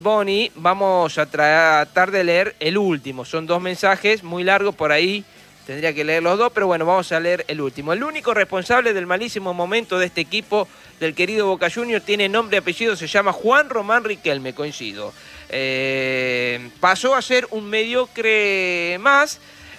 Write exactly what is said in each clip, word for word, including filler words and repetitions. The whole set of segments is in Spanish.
Boni, vamos a tratar de leer el último. Son dos mensajes muy largos, por ahí tendría que leer los dos, pero bueno, vamos a leer el último. El único responsable del malísimo momento de este equipo del querido Boca Juniors tiene nombre y apellido, se llama Juan Román Riquelme, coincido. Eh, pasó a ser un mediocre más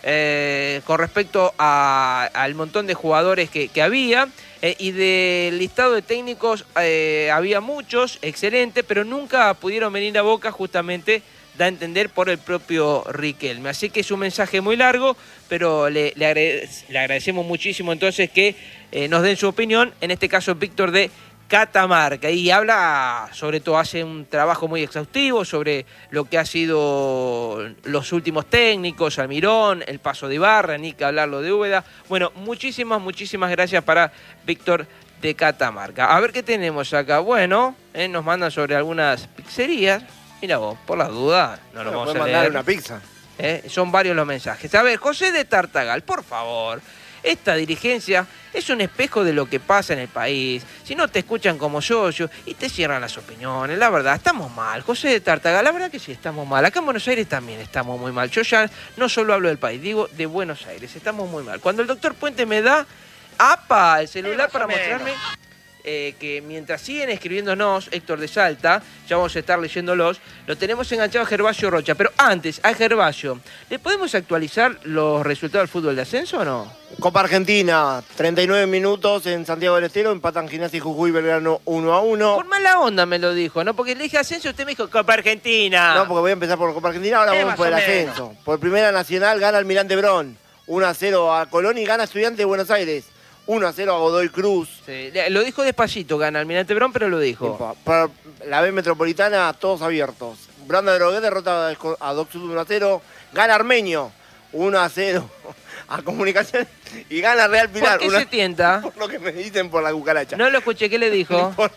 eh, con respecto a, al montón de jugadores que, que había. Eh, y del listado de técnicos eh, había muchos, excelentes, pero nunca pudieron venir a Boca, justamente da a entender por el propio Riquelme. Así que es un mensaje muy largo, pero le, le, agrade, le agradecemos muchísimo entonces que eh, nos den su opinión, en este caso Víctor de Catamarca, y habla, sobre todo hace un trabajo muy exhaustivo sobre lo que ha sido los últimos técnicos, Almirón, el paso de Ibarra, ni que hablarlo de Úbeda. Bueno, muchísimas, muchísimas gracias para Víctor de Catamarca. A ver qué tenemos acá. Bueno, eh, nos mandan sobre algunas pizzerías. Mira vos, por las dudas, no lo bueno, vamos a mandar leer. una pizza. Eh, son varios los mensajes. A ver, José de Tartagal, por favor. Esta dirigencia es un espejo de lo que pasa en el país. Si no te escuchan como socio y te cierran las opiniones, la verdad, estamos mal. José de Tartagal, la verdad que sí, estamos mal. Acá en Buenos Aires también estamos muy mal. Yo ya no solo hablo del país, digo de Buenos Aires, estamos muy mal. Cuando el doctor Puente me da, ¡apa!, el celular para mostrarme... Eh, que mientras siguen escribiéndonos, Héctor de Salta, ya vamos a estar leyéndolos, lo tenemos enganchado a Gervasio Rocha. Pero antes, a Gervasio, ¿le podemos actualizar los resultados del fútbol de ascenso o no? Copa Argentina, treinta y nueve minutos en Santiago del Estero, empatan Gimnasia y Jujuy Belgrano uno a uno. Por mala onda me lo dijo, ¿no? Porque le dije ascenso y usted me dijo Copa Argentina. No, porque voy a empezar por Copa Argentina, ahora Eh, vamos por el ascenso. Por Primera Nacional gana Almirante Brown, uno a cero a Colón y gana Estudiantes de Buenos Aires. uno a cero a Godoy Cruz. Sí, lo dijo despacito, gana Almirante Brown, pero lo dijo. Para la B Metropolitana, todos abiertos. Branda de Drogué derrota a Doc Sud uno a cero. Gana Armenio uno a cero a Comunicaciones. Y gana Real Pilar. ¿Por qué una... se tienta? Por lo que me dicen por la cucaracha. No lo escuché, ¿qué le dijo? Por...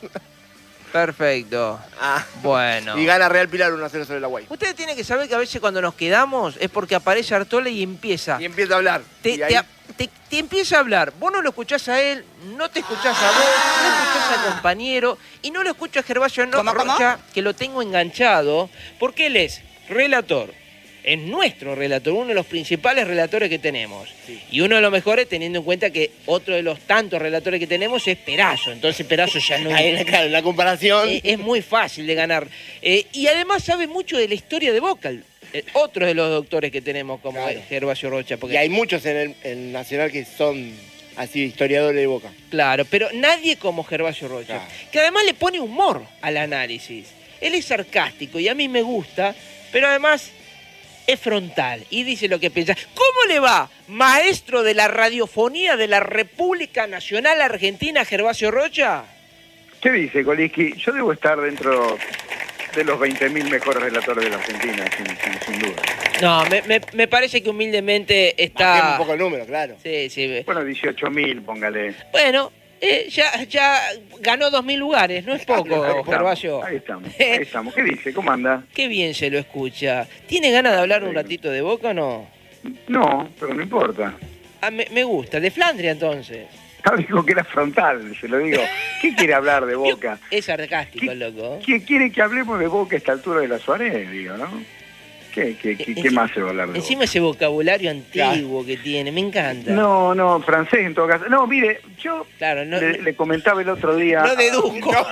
Perfecto. Ah. Bueno. Y gana Real Pilar uno a cero sobre la Guay. Ustedes tienen que saber que a veces cuando nos quedamos es porque aparece Artole y empieza. Y empieza a hablar. Te, y ahí... te, te, te empieza a hablar. Vos no lo escuchás a él, no te escuchás a vos, no escuchás al compañero y no lo escucho a Gervasio no, Rocha, que lo tengo enganchado, porque él es relator. Es nuestro relator, uno de los principales relatores que tenemos. Sí. Y uno de los mejores, teniendo en cuenta que otro de los tantos relatores que tenemos es Perazo. Entonces Perazo ya no... Ahí, claro, la comparación... Es, es muy fácil de ganar. Eh, y además sabe mucho de la historia de Boca. Eh, otro de los doctores que tenemos, como claro. es Gervasio Rocha. Porque... Y hay muchos en el, en el Nacional que son así historiadores de Boca. Claro, pero nadie como Gervasio Rocha. Claro. Que además le pone humor al análisis. Él es sarcástico y a mí me gusta, pero además... es frontal y dice lo que piensa. ¿Cómo le va, maestro de la radiofonía de la República Nacional Argentina, Gervasio Rocha? ¿Qué dice, Koliski? Yo debo estar dentro de los veinte mil mejores relatores de la Argentina, sin, sin, sin duda. No, me, me, me parece que humildemente está... Bajemos un poco el número, claro. Sí, sí. Bueno, dieciocho mil, póngale. Bueno... Eh, ya, ya ganó dos mil lugares, no es poco, ahí estamos, Gervasio. Ahí estamos, ahí estamos. ¿Qué dice? ¿Cómo anda? Qué bien se lo escucha. ¿Tiene ganas de hablar un ratito de Boca o no? No, pero no importa. Ah, me, me gusta. ¿De Flandria entonces? No, dijo que era frontal, se lo digo. ¿Qué quiere hablar de Boca? Es sarcástico, loco. ¿Quién quiere que hablemos de Boca a esta altura de la Suárez, digo, no? ¿Qué, qué, qué, ¿qué más se va a hablar de Encima Boca? Ese vocabulario antiguo claro. que tiene, me encanta. No, no, francés en todo caso. No, mire, yo claro, no, le, le comentaba el otro día... No deduzco. No,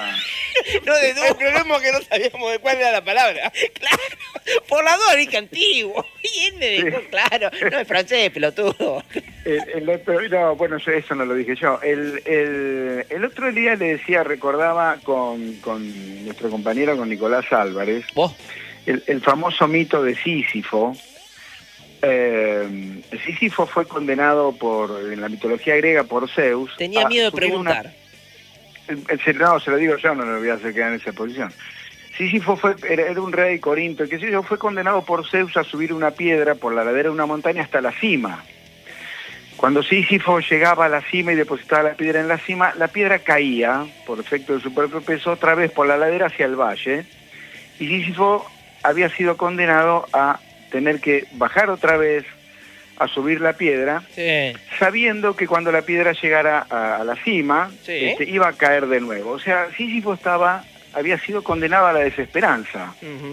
no deduzco. El problema es que no sabíamos de cuál era la palabra. Claro, por la duda dije antiguo. Y él me dijo, sí. Claro, no es francés, pelotudo. El, el otro, no, bueno, eso no lo dije yo. El, el, el otro día le decía, recordaba con, con nuestro compañero, con Nicolás Álvarez... ¿Vos? El, el famoso mito de Sísifo. Eh, Sísifo fue condenado por en la mitología griega por Zeus. Tenía miedo de preguntar. Una, el, el, no, se lo digo yo, no lo voy a hacer quedar en esa posición. Sísifo fue, era, era un rey Corinto, que Sísifo fue condenado por Zeus a subir una piedra por la ladera de una montaña hasta la cima. Cuando Sísifo llegaba a la cima y depositaba la piedra en la cima, la piedra caía, por efecto de su propio peso, otra vez por la ladera hacia el valle. Y Sísifo había sido condenado a tener que bajar otra vez a subir la piedra, sí. sabiendo que cuando la piedra llegara a, a la cima, sí. este, iba a caer de nuevo. O sea, Sísifo estaba había sido condenado a la desesperanza. Ujú.